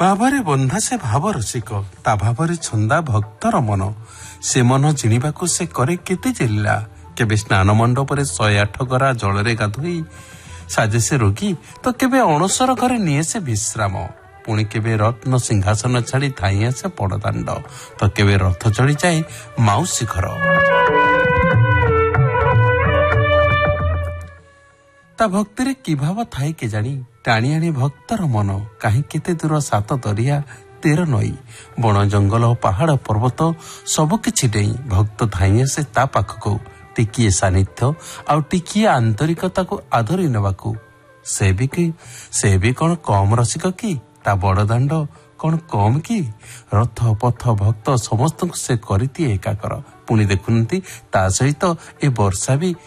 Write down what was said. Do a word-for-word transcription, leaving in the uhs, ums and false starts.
ଭାବରେ ବନ୍ଧା ସେ ଭାବ ରସିକ, ତା ଭାବରେ ଛନ୍ଦା ଭକ୍ତର ମନ। ସେ ମନ ଜିଣିବାକୁ ସେ କରେ କେତେ ଚିଲ୍ଲା, କେବେ ସ୍ନାନ ମଣ୍ଡପରେ ଶହେ ଆଠ ଗରା ଜଳରେ ଗାଧୋଇ ସାଜେ ସେ ରୋଗୀ, ତ କେବେ ଅଣସର ଘରେ ନିଏ ସେ ବିଶ୍ରାମ। ପୁଣି କେବେ ରତ୍ନ ସିଂହାସନ ଛାଡ଼ି ଧାଇଁ ଆସେ ପଡ଼ଦାଣ୍ଡ, ତ କେବେ ରଥ ଚଢ଼ିଯାଏ ମାଉସୀ ଘର। ତା ଭକ୍ତିରେ କି ଭାବ ଥାଏ କେଜାଣି, ଟାଣି ଆଣି ଭକ୍ତର ମନ। କାହିଁ କେତେ ଦୂର ସାତ ଦରିଆ ତେର ନଈ, ବଣ ଜଙ୍ଗଲ ପାହାଡ଼ ପର୍ବତ ସବୁ କିଛି ଡେଇଁ ଭକ୍ତ ଧାଇଁ ଆସେ ତା ପାଖକୁ, ଟିକିଏ ସାନ୍ନିଧ୍ୟ ଆଉ ଟିକିଏ ଆନ୍ତରିକତାକୁ ଆଦରି ନେବାକୁ। ସେ ବି କି ସେ ବି କ'ଣ କମ୍ ରସିକ କି? ତା ବଡ଼ଦାଣ୍ଡ କ'ଣ କମ୍ କି? ରଥ ପଥ ଭକ୍ତ ସମସ୍ତଙ୍କୁ ସେ କରିଦିଏ ଏକାକର। ପୁଣି ଦେଖୁନାହାନ୍ତି ତା ସହିତ ଏ ବର୍ଷା ବି